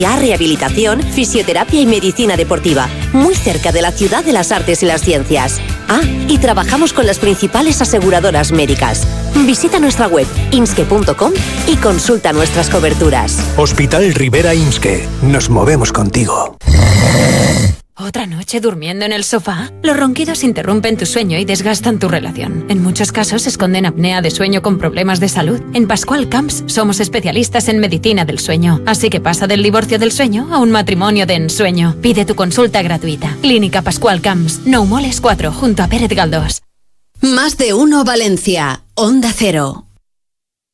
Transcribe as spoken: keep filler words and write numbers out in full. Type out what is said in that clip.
Rehabilitación, fisioterapia y medicina deportiva, muy cerca de la ciudad de las artes y las ciencias. Ah, y trabajamos con las principales aseguradoras médicas. Visita nuestra web imske punto com y consulta nuestras coberturas. Hospital Rivera Imske. Nos movemos contigo. ¿Otra noche durmiendo en el sofá? Los ronquidos interrumpen tu sueño y desgastan tu relación. En muchos casos esconden apnea de sueño con problemas de salud. En Pascual Camps somos especialistas en medicina del sueño. Así que pasa del divorcio del sueño a un matrimonio de ensueño. Pide tu consulta gratuita. Clínica Pascual Camps, Nou Moles cuatro, junto a Pérez Galdós. Más de uno Valencia. Onda Cero.